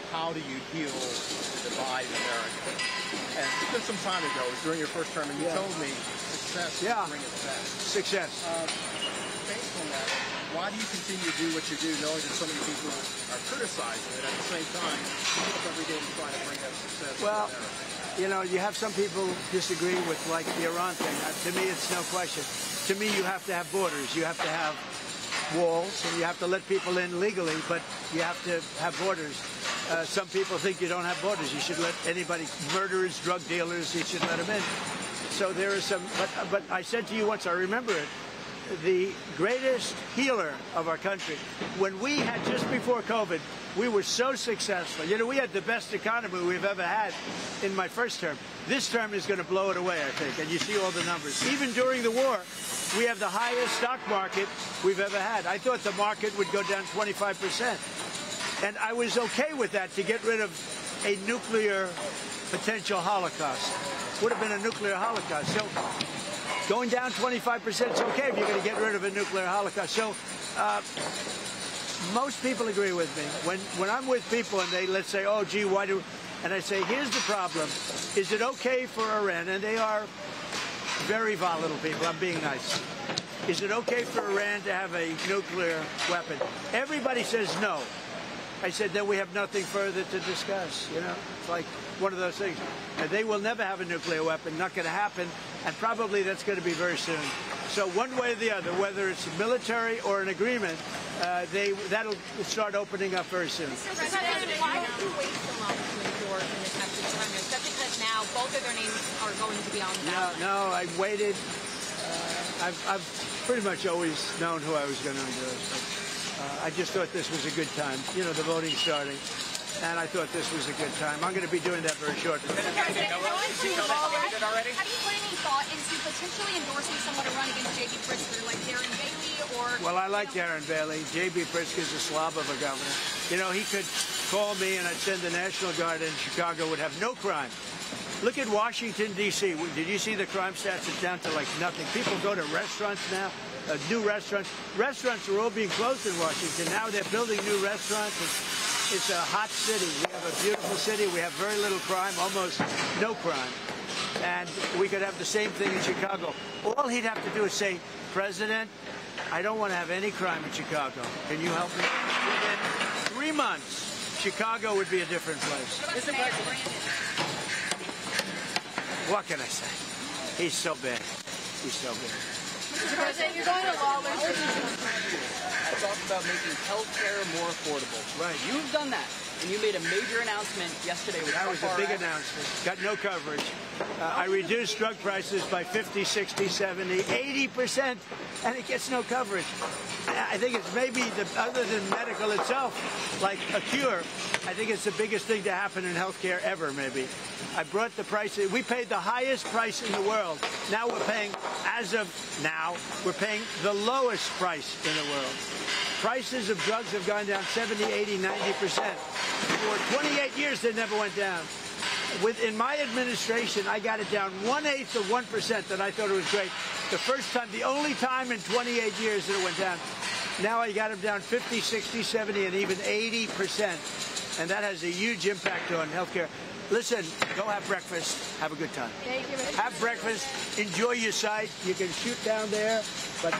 how do you heal the divide in America? And it's been some time ago, it was during your first term, and you told me success will bring us back. Success. Based on that, why do you continue to do what you do, knowing that so many people are criticizing it, at the same time, you get up every day to try to bring that success to America? You know, you have some people disagree with, like, the Iran thing. To me, it's no question. To me, you have to have borders. You have to have walls, and you have to let people in legally, but you have to have borders. Some people think you don't have borders. You should let anybody, murderers, drug dealers, you should let them in. So there is some, but I said to you once, I remember it, the greatest healer of our country, when we had, just before COVID, we were so successful. You know, we had the best economy we've ever had in my first term. This term is going to blow it away, I think, and you see all the numbers. Even during the war, we have the highest stock market we've ever had. I thought the market would go down 25%. And I was okay with that, to get rid of a nuclear potential holocaust. Would have been a nuclear holocaust. So going down 25% is okay if you're going to get rid of a nuclear holocaust. So most people agree with me. When I'm with people and they, let's say, oh, gee, why do... And I say, here's the problem. Is it okay for Iran, and they are very volatile people, I'm being nice. Is it okay for Iran to have a nuclear weapon? Everybody says no. I said, then we have nothing further to discuss, you know? It's like one of those things. They will never have a nuclear weapon, not going to happen, and probably that's going to be very soon. So one way or the other, whether it's military or an agreement, that'll start opening up very soon. Mr. President, why did you wait so long to endorse an attempted surrender, especially because now both of their names are going to be on the ballot? No, I waited. I've pretty much always known who I was going to endorse. I just thought this was a good time. You know, the voting's starting, and I thought this was a good time. I'm going to be doing that very shortly. Mr. President, have you put any thought into potentially endorsing someone to run against J.B. Pritzker, like Darren Bailey or... Well, I like Darren Bailey. J.B. Pritzker's a slob of a governor. You know, he could call me and I'd send the National Guard in Chicago, would have no crime. Look at Washington, D.C. Did you see the crime stats? It's down to like nothing. People go to restaurants now. New restaurants. Restaurants are all being closed in Washington. Now they're building new restaurants. It's a hot city. We have a beautiful city. We have very little crime, almost no crime. And we could have the same thing in Chicago. All he'd have to do is say, President, I don't want to have any crime in Chicago. Can you help me? Within 3 months, Chicago would be a different place. What can I say? He's so bad. He's so bad. Mr. President, you're going to Lawler. I talked about making health care more affordable. Right. You've done that, and you made a major announcement yesterday. That was a big announcement. Got no coverage. I reduced drug prices by 50, 60, 70, 80%, and it gets no coverage. I think it's maybe, other than medical itself, like a cure, I think it's the biggest thing to happen in healthcare ever, maybe. I brought the price. We paid the highest price in the world. Now we're paying, as of now, we're paying the lowest price in the world. Prices of drugs have gone down 70, 80, 90%. For 28 years, they never went down. In my administration, I got it down 1/8 of 1%, and I thought it was great. The first time, the only time in 28 years that it went down. Now I got them down 50, 60, 70, and even 80%. And that has a huge impact on healthcare. Listen, go have breakfast. Have a good time. Thank you. Have breakfast. Enjoy your sight. You can shoot down there, but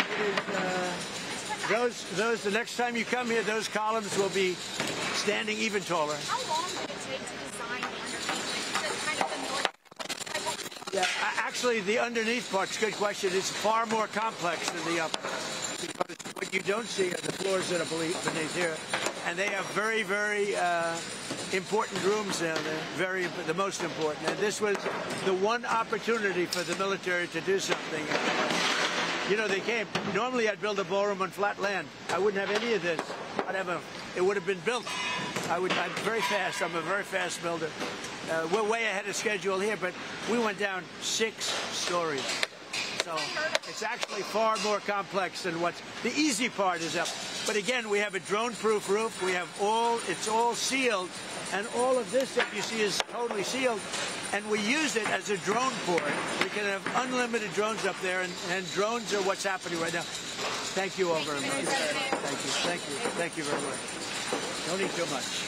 the next time you come here, those columns will be standing even taller. How long did it take to design the underneath? Is it kind of the north? Yeah, actually, the underneath part's a good question. It's far more complex than the upper. Because what you don't see are the floors that are beneath here. And they have very, very important rooms down there, the most important. And this was the one opportunity for the military to do something. You know, they came. Normally, I'd build a ballroom on flat land. I wouldn't have any of this. It would have been built. I'm very fast. I'm a very fast builder. We're way ahead of schedule here, but we went down 6 stories. So it's actually far more complex than the easy part is up. But again, we have a drone-proof roof. We have it's all sealed, and all of this that you see is totally sealed. And we use it as a drone port. We can have unlimited drones up there, and drones are what's happening right now. Thank you all very much. Thank you. Thank you. Thank you very much. Don't eat too much.